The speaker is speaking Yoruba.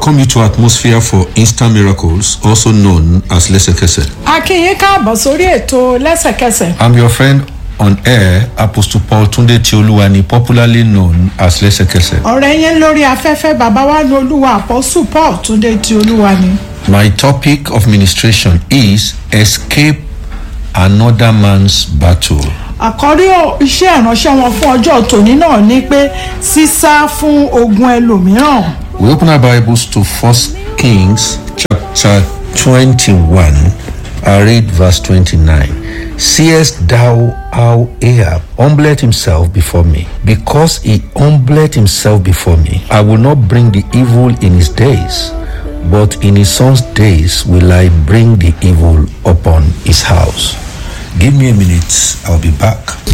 welcome you to Atmosphere for Instant Miracles, also known as Lẹ́sẹ̀kẹsẹ̀. A kí yín káàbọ̀ sórí ètò Lẹ́sẹ̀kẹsẹ̀. I'm your friend on air, Apostle Paul Túndé Tiolúwani, popularly known as Lẹ́sẹ̀kẹsẹ̀. Ọ̀rẹ́ yẹn lórí afẹ́fẹ́ bàbá wa ní Olúwa Apostle Paul Túndé Tiolúwani. My topic of ministration is Escape Another Man's Battle. Àkọ́rí iṣẹ́ ìránṣẹ́ wọn fún ọjọ́ tòní náà ni pé sísá fún ogun ẹlòmíràn. We open our Bibles to 1 Kings chapter 21. I read verse 29. Seest thou how Ahab humbled himself before me? Because he humbled himself before me, I will not bring the evil in his days, but in his son's days will I bring the evil upon his house. Give me a minute, I'll be back.